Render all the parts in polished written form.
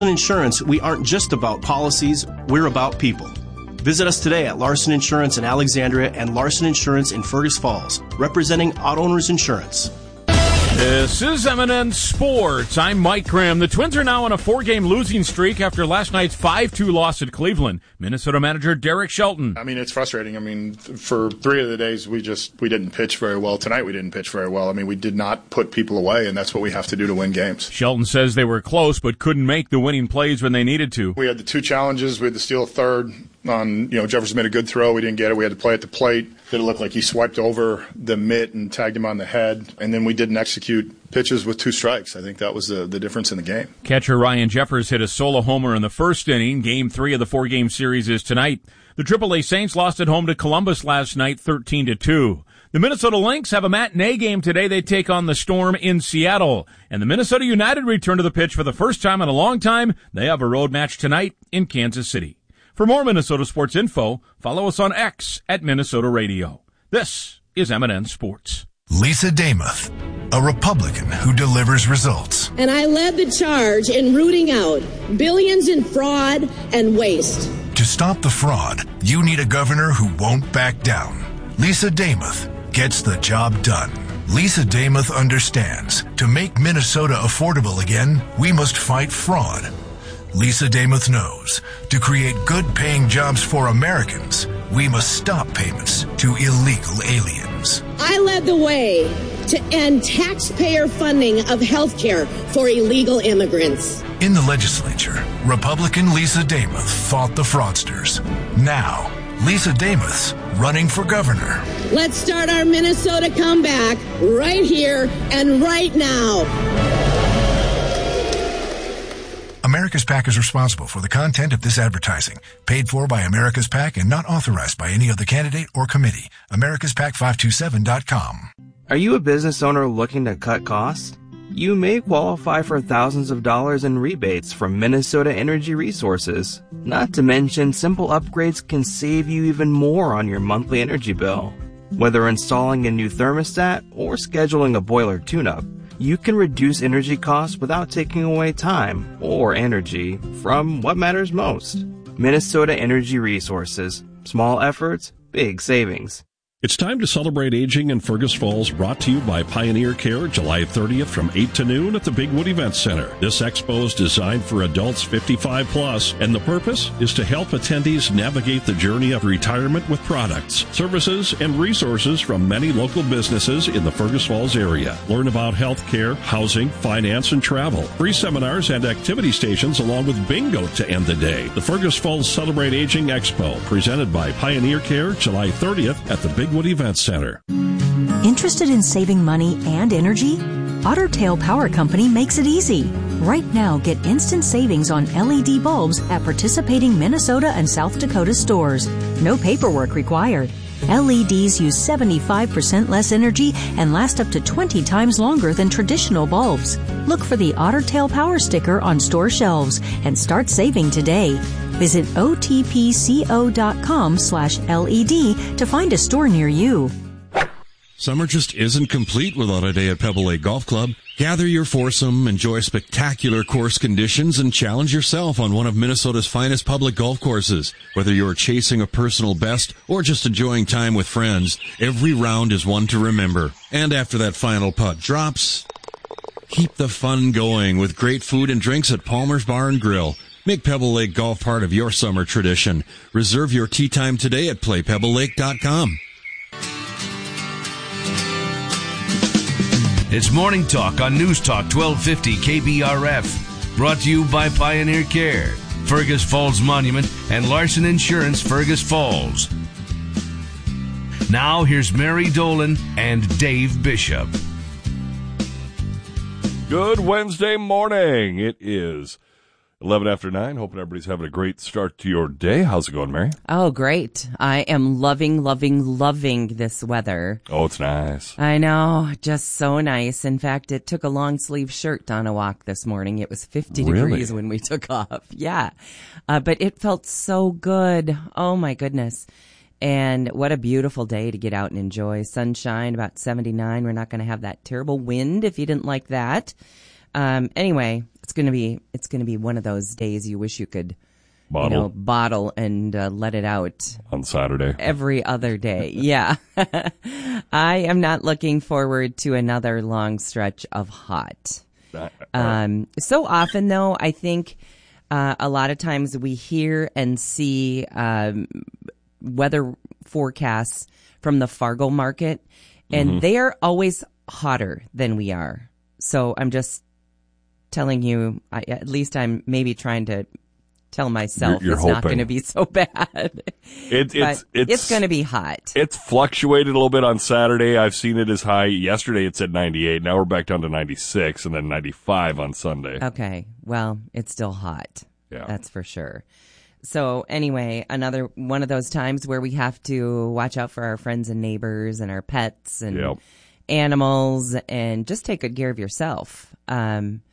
Insurance, we aren't just about policies, we're about people. Visit us today at Larson Insurance in Alexandria and Larson Insurance in Fergus Falls, representing Auto Owners Insurance. This is M&N Sports. I'm Mike Graham. The Twins are now on a 4-game losing streak after last night's 5-2 loss at Cleveland. Minnesota manager Derek Shelton. I mean, it's frustrating. I mean, for 3 of the days, we didn't pitch very well. Tonight, we didn't pitch very well. I mean, we did not put people away, and that's what we have to do to win games. Shelton says they were close but couldn't make the winning plays when they needed to. We had the 2 challenges. We had to steal a third on, Jefferson made a good throw. We didn't get it. We had to play at the plate. Did it look like he swiped over the mitt and tagged him on the head? And then we didn't execute pitches with 2 strikes. I think that was the difference in the game. Catcher Ryan Jeffers hit a solo homer in the first inning. Game 3 of the 4-game series is tonight. The AAA Saints lost at home to Columbus last night, 13-2. The Minnesota Lynx have a matinee game today. They take on the Storm in Seattle. And the Minnesota United return to the pitch for the first time in a long time. They have a road match tonight in Kansas City. For more Minnesota sports info, follow us on X at Minnesota Radio. This is M&N Sports. Lisa Damuth, a Republican who delivers results. And I led the charge in rooting out billions in fraud and waste. To stop the fraud, you need a governor who won't back down. Lisa Damuth gets the job done. Lisa Damuth understands. To make Minnesota affordable again, we must fight fraud. Lisa Damuth knows. To create good-paying jobs for Americans, we must stop payments to illegal aliens. I led the way to end taxpayer funding of health care for illegal immigrants. In the legislature, Republican Lisa Damuth fought the fraudsters. Now, Lisa Damuth's running for governor. Let's start our Minnesota comeback right here and right now. America's PAC is responsible for the content of this advertising. Paid for by America's PAC and not authorized by any other candidate or committee. AmericasPAC527.com. Are you a business owner looking to cut costs? You may qualify for thousands of dollars in rebates from Minnesota Energy Resources. Not to mention, simple upgrades can save you even more on your monthly energy bill. Whether installing a new thermostat or scheduling a boiler tune-up, you can reduce energy costs without taking away time or energy from what matters most. Minnesota Energy Resources. Small efforts, big savings. It's time to celebrate aging in Fergus Falls, brought to you by Pioneer Care, July 30th from 8 to noon at the Bigwood Event Center. This expo is designed for adults 55 plus, and the purpose is to help attendees navigate the journey of retirement with products, services, and resources from many local businesses in the Fergus Falls area. Learn about health care, housing, finance, and travel. Free seminars and activity stations along with bingo to end the day. The Fergus Falls Celebrate Aging Expo, presented by Pioneer Care, July 30th at the Bigwood Event Center. Interested in saving money and energy? Otter Tail Power Company makes it easy. Right now, get instant savings on LED bulbs at participating Minnesota and South Dakota stores. No paperwork required. LEDs use 75% less energy and last up to 20 times longer than traditional bulbs. Look for the Otter Tail Power sticker on store shelves and start saving today. Visit otpco.com/LED to find a store near you. Summer just isn't complete without a day at Pebble Lake Golf Club. Gather your foursome, enjoy spectacular course conditions, and challenge yourself on one of Minnesota's finest public golf courses. Whether you're chasing a personal best or just enjoying time with friends, every round is one to remember. And after that final putt drops, keep the fun going with great food and drinks at Palmer's Bar and Grill. Make Pebble Lake Golf part of your summer tradition. Reserve your tee time today at playpebblelake.com. It's Morning Talk on News Talk 1250 KBRF. Brought to you by Pioneer Care, Fergus Falls Monument, and Larson Insurance Fergus Falls. Now here's Mary Dolan and Dave Bishop. Good Wednesday morning. It is 11 after 9. Hoping everybody's having a great start to your day. How's it going, Mary? Oh, great. I am loving this weather. Oh, it's nice. I know. Just so nice. In fact, it took a long sleeve shirt on a walk this morning. It was 50 degrees when we took off. Yeah. But it felt so good. Oh, my goodness. And what a beautiful day to get out and enjoy. Sunshine, about 79. We're not going to have that terrible wind if you didn't like that. Anyway, it's going to be one of those days you wish you could bottle and let it out on Saturday. Every other day. Yeah. I am not looking forward to another long stretch of hot. So often, though, I think a lot of times we hear and see weather forecasts from the Fargo market, and they are always hotter than we are. So I'm just telling you, at least I'm maybe trying to tell myself you're it's not going to be so bad. It's going to be hot. It's fluctuated a little bit on Saturday. I've seen it as high. Yesterday it said 98. Now we're back down to 96 and then 95 on Sunday. Okay. Well, it's still hot. Yeah. That's for sure. So anyway, another one of those times where we have to watch out for our friends and neighbors and our pets and animals and just take good care of yourself. And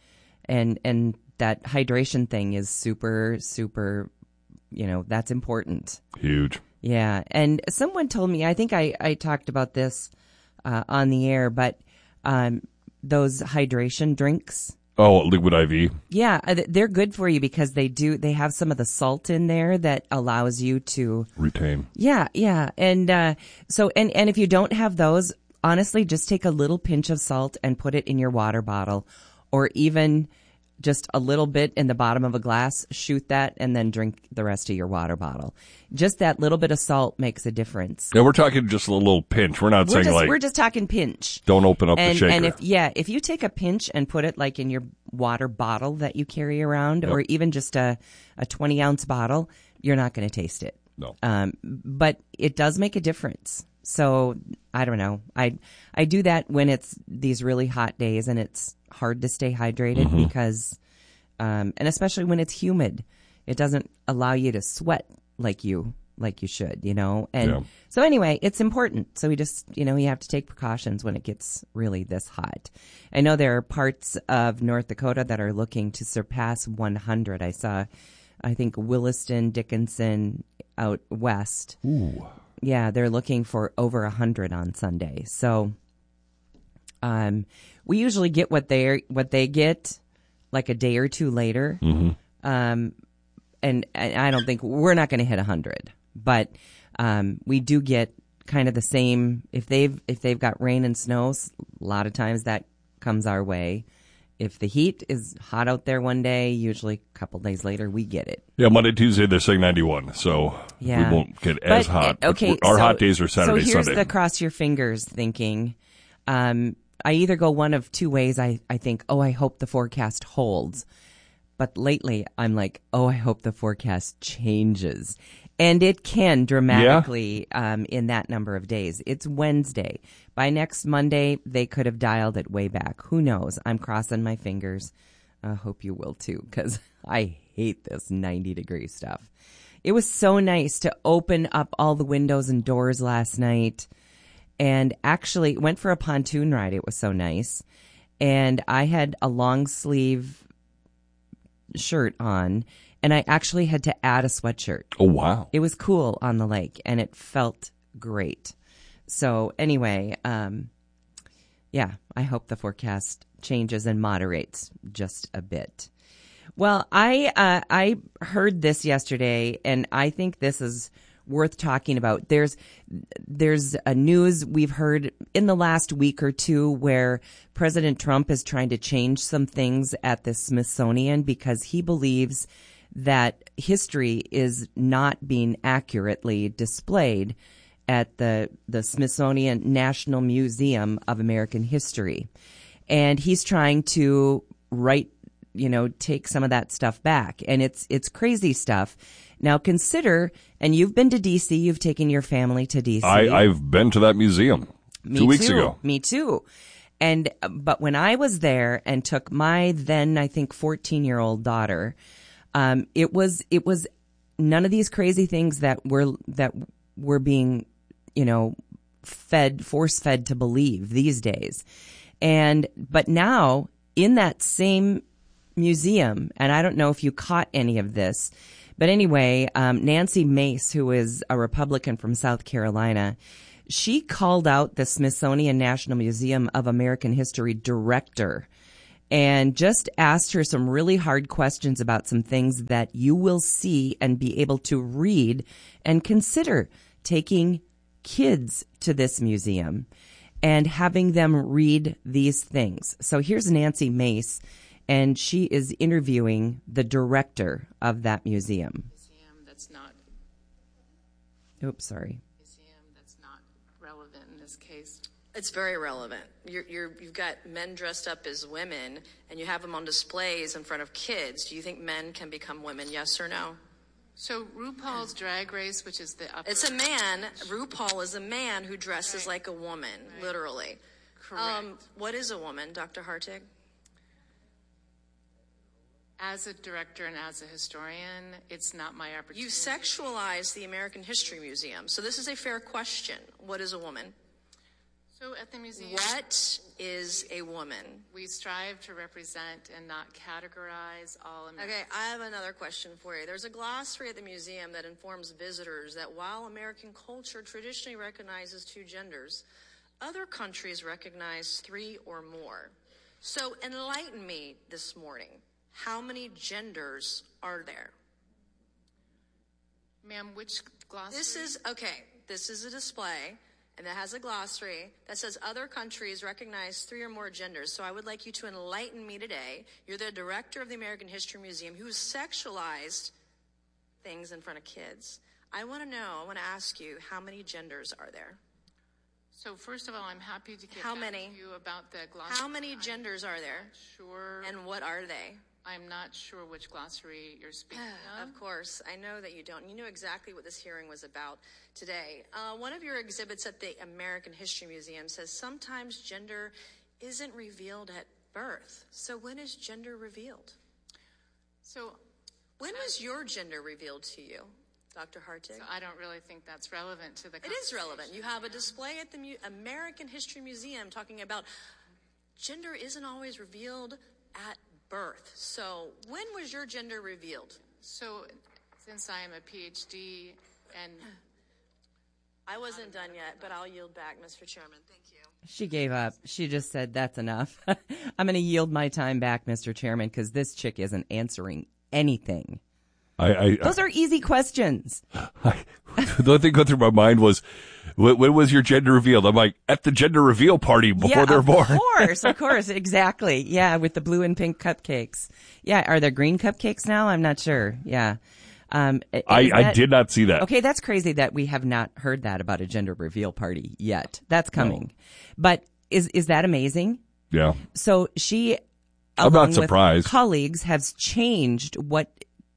that hydration thing is super, super, that's important. Huge. Yeah. And someone told me, I think I talked about this on the air, but those hydration drinks. Oh, Liquid IV. Yeah, they're good for you because they have some of the salt in there that allows you to retain. Yeah. And so if you don't have those, honestly, just take a little pinch of salt and put it in your water bottle, or even just a little bit in the bottom of a glass, shoot that, and then drink the rest of your water bottle. Just that little bit of salt makes a difference. Yeah, we're talking just a little pinch. We're not saying we're just talking pinch. Don't open up the shaker. And if you take a pinch and put it like in your water bottle that you carry around, or even just a 20-ounce bottle, you're not going to taste it. No. But it does make a difference. So I don't know. I do that when it's these really hot days and it's hard to stay hydrated because, and especially when it's humid, it doesn't allow you to sweat like you should, And so anyway, it's important. So we just, you have to take precautions when it gets really this hot. I know there are parts of North Dakota that are looking to surpass 100. I saw, I think, Williston, Dickinson out west. Ooh. Yeah, they're looking for over 100 on Sunday. So, we usually get what they get like a day or two later. And I don't think we're not going to hit 100, but we do get kind of the same. If they've got rain and snow, a lot of times that comes our way. If the heat is hot out there one day, usually a couple days later, we get it. Yeah, Monday, Tuesday, they're saying 91, so we won't get as hot. Okay, our hot days are Saturday, so here's Sunday. the cross your fingers thinking. I either go one of two ways. I think, I hope the forecast holds. But lately, I'm like, I hope the forecast changes. And it can dramatically in that number of days. It's Wednesday. By next Monday, they could have dialed it way back. Who knows? I'm crossing my fingers. I hope you will too, because I hate this 90-degree stuff. It was so nice to open up all the windows and doors last night and actually went for a pontoon ride. It was so nice. And I had a long sleeve shirt on, and I actually had to add a sweatshirt. Oh, wow. It was cool on the lake, and it felt great. So anyway, I hope the forecast changes and moderates just a bit. Well, I heard this yesterday, and I think this is worth talking about. There's a news we've heard in the last week or two where President Trump is trying to change some things at the Smithsonian because he believes that history is not being accurately displayed at the Smithsonian National Museum of American History. And he's trying to take some of that stuff back. And it's crazy stuff. Now consider, and you've been to D.C., you've taken your family to D.C. I've been to that museum 2 weeks ago. Me too. But when I was there and took my then, I think, 14-year-old daughter, it was none of these crazy things that were being, force fed to believe these days. But now in that same museum, and I don't know if you caught any of this, but anyway, Nancy Mace, who is a Republican from South Carolina, she called out the Smithsonian National Museum of American History director and just asked her some really hard questions about some things that you will see and be able to read and consider taking kids to this museum and having them read these things. So here's Nancy Mace, and she is interviewing the director of that museum. That's not. Oops, sorry. Museum that's not relevant in this case. It's very relevant. You've got men dressed up as women, and you have them on displays in front of kids. Do you think men can become women? Yes or no? So RuPaul's Drag Race, which is the upper... It's a man. RuPaul is a man who dresses like a woman, literally. Correct. What is a woman, Dr. Hartig? As a director and as a historian, it's not my opportunity. You sexualize the American History Museum, so this is a fair question. What is a woman? So at the museum... What is a woman? We strive to represent and not categorize all Americans. Okay, I have another question for you. There's a glossary at the museum that informs visitors that while American culture traditionally recognizes 2 genders, other countries recognize 3 or more. So enlighten me this morning. How many genders are there? Ma'am, which glossary? This is a display, and it has a glossary that says other countries recognize 3 or more genders. So I would like you to enlighten me today. You're the director of the American History Museum who sexualized things in front of kids. I want to ask you, how many genders are there? So first of all, I'm happy to get How back many? to you about the glossary. How many genders are there? Sure. And what are they? I'm not sure which glossary you're speaking of. Of course. I know that you don't. You knew exactly what this hearing was about today. One of your exhibits at the American History Museum says sometimes gender isn't revealed at birth. So when is gender revealed? So when was your gender revealed to you, Dr. Hartig? So I don't really think that's relevant to the It is relevant. You have a display at the American History Museum talking about gender isn't always revealed at birth. So when was your gender revealed? So since I am a PhD and... I wasn't done yet, but I'll yield back, Mr. Chairman. Thank you. She gave up. She just said, that's enough. I'm going to yield my time back, Mr. Chairman, because this chick isn't answering anything. Those are easy questions. The only thing going through my mind was, when was your gender revealed? I'm like, at the gender reveal party before they're born. Of course, exactly. Yeah, with the blue and pink cupcakes. Yeah, are there green cupcakes now? I'm not sure. Yeah. I did not see that. Okay, that's crazy that we have not heard that about a gender reveal party yet. That's coming. No. But is that amazing? Yeah. So she, I'm not surprised. With colleagues, has changed what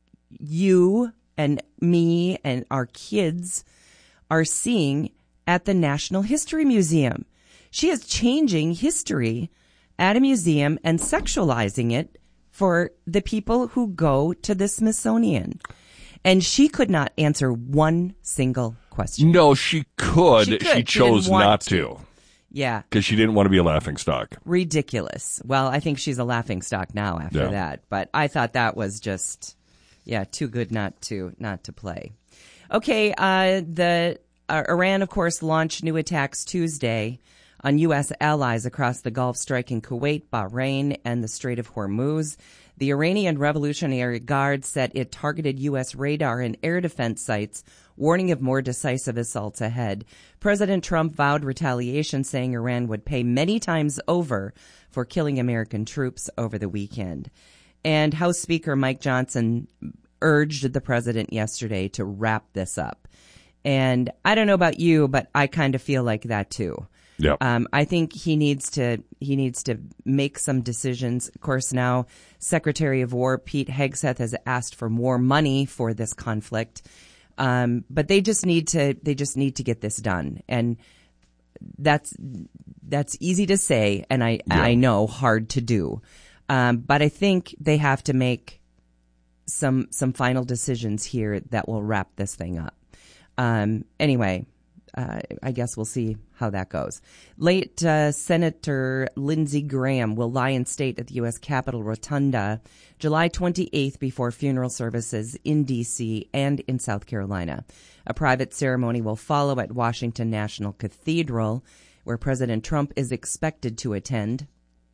you and me and our kids are seeing at the National History Museum. She is changing history at a museum and sexualizing it for the people who go to the Smithsonian. And she could not answer one single question. No, she could. She chose not to. Yeah. Because she didn't want to be a laughingstock. Ridiculous. Well, I think she's a laughingstock now after that. But I thought that was just, too good not to play. Okay, Iran, of course, launched new attacks Tuesday on U.S. allies across the Gulf, striking Kuwait, Bahrain, and the Strait of Hormuz. The Iranian Revolutionary Guard said it targeted U.S. radar and air defense sites, warning of more decisive assaults ahead. President Trump vowed retaliation, saying Iran would pay many times over for killing American troops over the weekend. And House Speaker Mike Johnson urged the president yesterday to wrap this up. And I don't know about you, but I kind of feel like that too. Yeah. I think he needs to make some decisions. Of course, now Secretary of War Pete Hegseth has asked for more money for this conflict, but they just need to get this done, and that's easy to say, and I know hard to do, but I think they have to make some final decisions here that will wrap this thing up. Anyway. I guess we'll see how that goes. Late Senator Lindsey Graham will lie in state at the U.S. Capitol Rotunda July 28th before funeral services in D.C. and in South Carolina. A private ceremony will follow at Washington National Cathedral, where President Trump is expected to attend.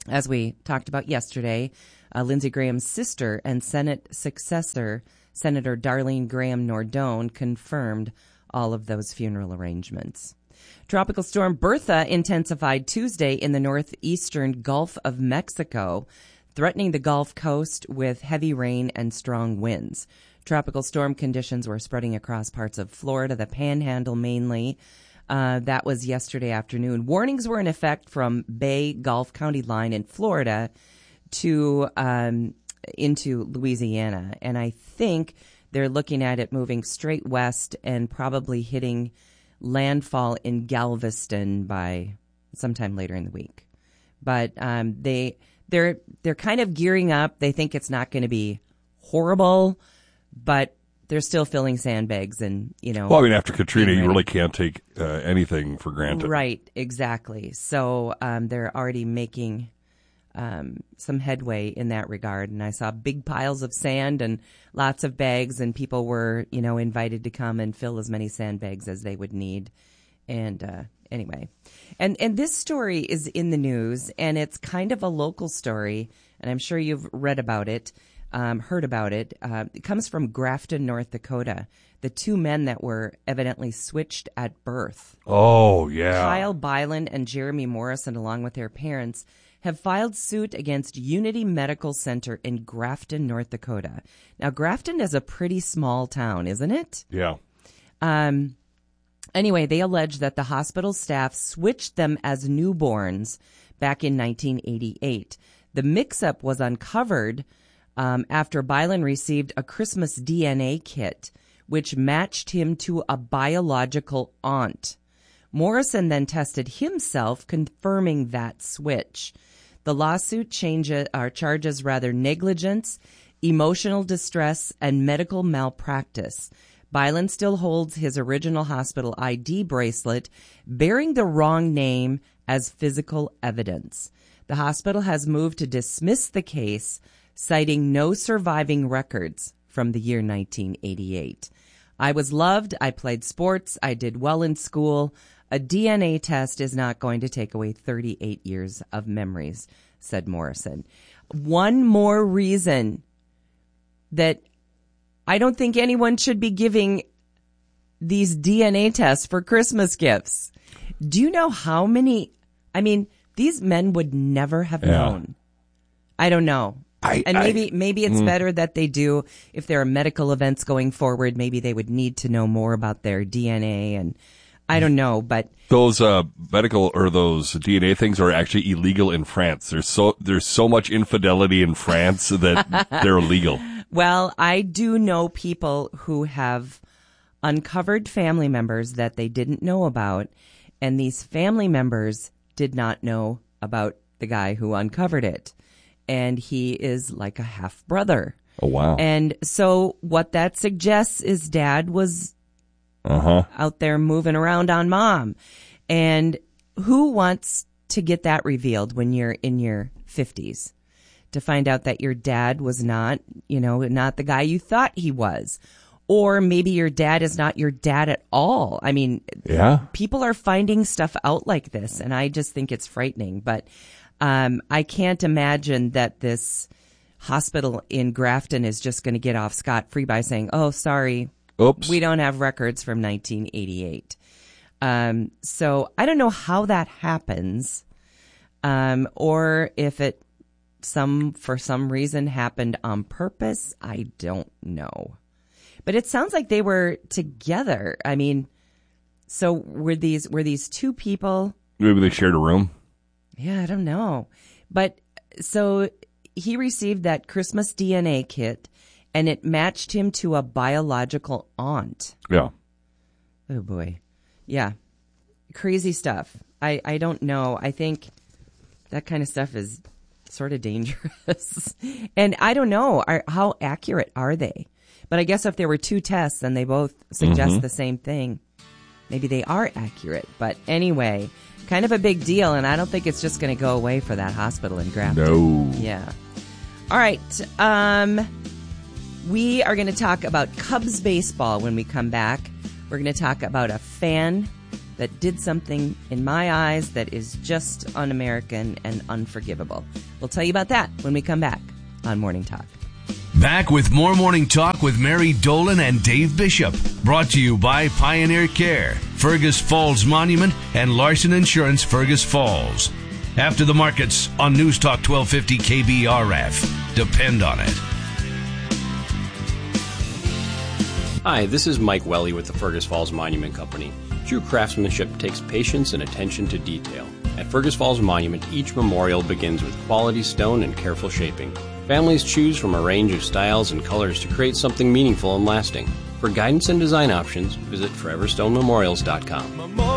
As we talked about yesterday, Lindsey Graham's sister and Senate successor, Senator Darlene Graham Nordone, confirmed all of those funeral arrangements. Tropical storm Bertha intensified Tuesday in the northeastern Gulf of Mexico, threatening the Gulf Coast with heavy rain and strong winds. Tropical storm conditions were spreading across parts of Florida, the Panhandle mainly. That was yesterday afternoon. Warnings were in effect from Bay Gulf County line in Florida to into Louisiana. And I think they're looking at it moving straight west and probably hitting landfall in Galveston by sometime later in the week. But they're kind of gearing up. They think it's not going to be horrible, but they're still filling sandbags and, Well, I mean, after Katrina, you really can't take anything for granted. Right, exactly. So they're already making some headway in that regard. And I saw big piles of sand and lots of bags, and people were, invited to come and fill as many sandbags as they would need. And anyway, and this story is in the news, and it's kind of a local story, and I'm sure you've read about it. Heard about it. It comes from Grafton, North Dakota. The two men that were evidently switched at birth. Oh, yeah. Kyle Byland and Jeremy Morrison, along with their parents, have filed suit against Unity Medical Center in Grafton, North Dakota. Now, Grafton is a pretty small town, isn't it? Yeah. Anyway, they allege that the hospital staff switched them as newborns back in 1988. The mix-up was uncovered after Byland received a Christmas DNA kit, which matched him to a biological aunt. Morrison then tested himself, confirming that switch. The lawsuit charges negligence, emotional distress, and medical malpractice. Byland still holds his original hospital ID bracelet bearing the wrong name as physical evidence. The hospital has moved to dismiss the case, citing no surviving records from the year 1988. I was loved. I played sports. I did well in school. A DNA test is not going to take away 38 years of memories, said Morrison. One more reason that I don't think anyone should be giving these DNA tests for Christmas gifts. Do you know how many? I mean, these men would never have known. I don't know. Maybe it's better that they do. If there are medical events going forward, maybe they would need to know more about their DNA, and I don't know. But those medical or those DNA things are actually illegal in France. There's so much infidelity in France that they're illegal. Well, I do know people who have uncovered family members that they didn't know about, and these family members did not know about the guy who uncovered it. And he is like a half brother. Oh, wow. And so what that suggests is dad was out there moving around on mom. And who wants to get that revealed when you're in your 50s? To find out that your dad was not the guy you thought he was. Or maybe your dad is not your dad at all. I mean, people are finding stuff out like this, and I just think it's frightening. But I can't imagine that this hospital in Grafton is just going to get off scot-free by saying, oh, sorry, oops, we don't have records from 1988. So I don't know how that happens, or if it for some reason happened on purpose. I don't know. But it sounds like they were together. I mean, so were these two people? Maybe they shared a room. Yeah, I don't know. But so he received that Christmas DNA kit, and it matched him to a biological aunt. Yeah. Oh, boy. Yeah. Crazy stuff. I don't know. I think that kind of stuff is sort of dangerous. And I don't know. How accurate are they? But I guess if there were two tests and they both suggest the same thing, maybe they are accurate. But anyway, kind of a big deal, and I don't think it's just going to go away for that hospital in Grafton. No. Yeah. All right. We are going to talk about Cubs baseball when we come back. We're going to talk about a fan that did something in my eyes that is just un-American and unforgivable. We'll tell you about that when we come back on Morning Talk. Back with more Morning Talk with Mary Dolan and Dave Bishop. Brought to you by Pioneer Care, Fergus Falls Monument, and Larson Insurance Fergus Falls. After the markets on News Talk 1250 KBRF. Depend on it. Hi, this is Mike Welly with the Fergus Falls Monument Company. True craftsmanship takes patience and attention to detail. At Fergus Falls Monument, each memorial begins with quality stone and careful shaping. Families choose from a range of styles and colors to create something meaningful and lasting. For guidance and design options, visit foreverstonememorials.com.